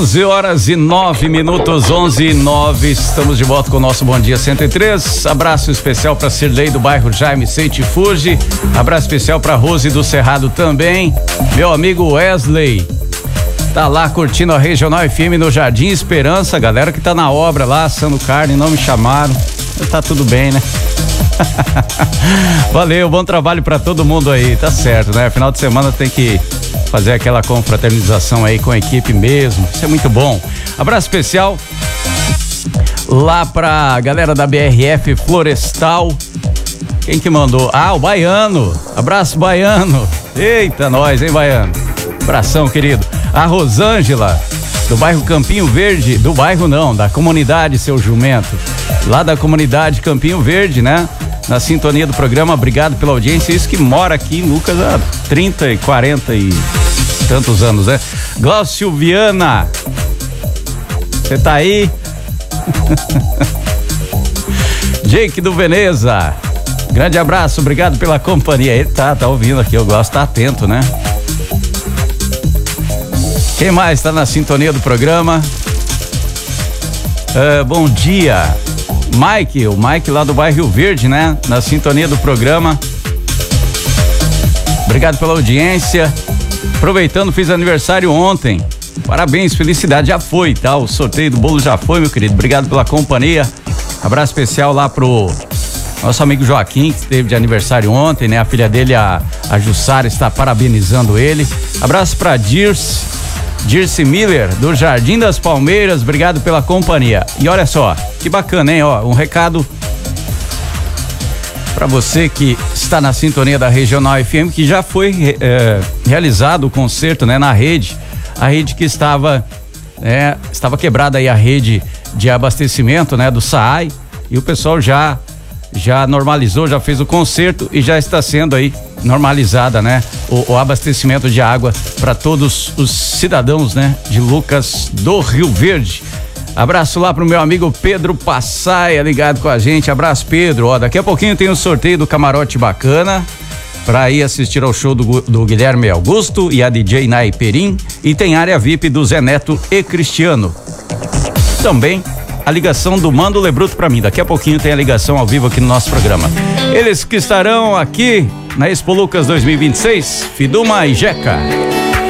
11h09, 11h09, estamos de volta com o nosso Bom Dia 103. Abraço especial para Cirlei do bairro Jaime Seite Fuji. Abraço especial para Rose do Cerrado também. Meu amigo Wesley tá lá curtindo a Regional FM no Jardim Esperança. Galera que tá na obra lá, assando carne, não me chamaram. Tá tudo bem, né? Valeu, bom trabalho para todo mundo aí, tá certo, né? Final de semana tem que fazer aquela confraternização aí com a equipe mesmo, isso é muito bom. Abraço especial lá pra galera da BRF Florestal. Quem que mandou? Ah, o Baiano. Abraço, Baiano. Eita, nós, hein, Baiano? Abração, querido. A Rosângela, do bairro Campinho Verde, do bairro não, da comunidade Seu Jumento, lá da comunidade Campinho Verde, né? Na sintonia do programa, obrigado pela audiência. Isso que mora aqui em Lucas há 30 e 40 e tantos anos, né? Glaucio Viana, você tá aí? Jake do Veneza, grande abraço, obrigado pela companhia. Ele tá ouvindo aqui, o Glaucio tá atento, né? Quem mais tá na sintonia do programa? Bom dia, Mike, o Mike lá do bairro Rio Verde, né? Na sintonia do programa. Obrigado pela audiência. Aproveitando, fiz aniversário ontem. Parabéns, felicidade, já foi, tá? O sorteio do bolo já foi, meu querido. Obrigado pela companhia. Abraço especial lá pro nosso amigo Joaquim, que esteve de aniversário ontem, né? A filha dele, a Jussara, está parabenizando ele. Abraço pra Dirce Miller, do Jardim das Palmeiras, obrigado pela companhia. E olha só, que bacana, hein? Ó, um recado para você que está na sintonia da Regional FM, que já foi realizado o concerto, né, na rede, a rede que estava quebrada aí, a rede de abastecimento, né, do SAAI, e o pessoal já normalizou, já fez o concerto e já está sendo aí normalizada, né, o abastecimento de água para todos os cidadãos, né, de Lucas do Rio Verde. Abraço lá pro meu amigo Pedro Passaia, ligado com a gente. Abraço, Pedro. Ó, daqui a pouquinho tem o sorteio do camarote bacana para ir assistir ao show do Guilherme Augusto e a DJ Nai Perim, e tem área VIP do Zé Neto e Cristiano. Também a ligação do Mando Lebruto para mim. Daqui a pouquinho tem a ligação ao vivo aqui no nosso programa. Eles que estarão aqui na Expo Lucas 2026, Fiduma e Jeca.